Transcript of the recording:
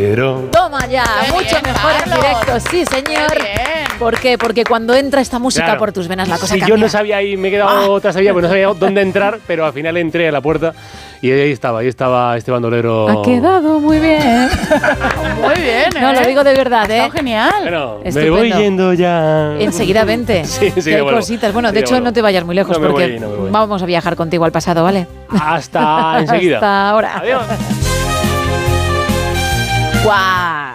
bandolero. Toma ya, Qué mucho bien, mejor en Carlos. directo, sí señor. Qué bien. ¿Por qué? Porque cuando entra esta música Claro. por tus venas la cosa Sí, cambia. yo no sabía ahí, me he quedado otra sabía, pues no sabía dónde entrar, pero al final entré a la puerta y ahí estaba este bandolero. Ha quedado muy bien. Muy bien, No, lo digo de verdad, ¿eh? Está genial. Bueno, me Estupendo. voy yendo ya. Enseguida vente. Sí, Que hay vuelvo. cositas. Bueno, de Sí, hecho, vuelvo. no te vayas muy lejos No me porque voy, no me voy. vamos a viajar contigo al pasado, ¿vale? Hasta enseguida. Hasta ahora. Adiós. ¡Guau!